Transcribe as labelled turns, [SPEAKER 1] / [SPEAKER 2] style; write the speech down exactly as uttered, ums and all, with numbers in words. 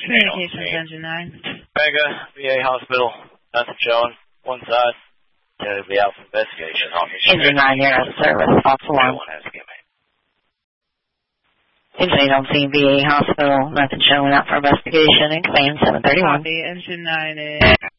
[SPEAKER 1] Communications Engine nine.
[SPEAKER 2] Mega, V A Hospital, nothing showing. One side. It'll be out for investigation.
[SPEAKER 3] Engine nine, you're out of service. False alarm. Engine eight on scene, V A Hospital, nothing showing out for investigation. Expand seven thirty-one.
[SPEAKER 1] Copy. Engine nine is...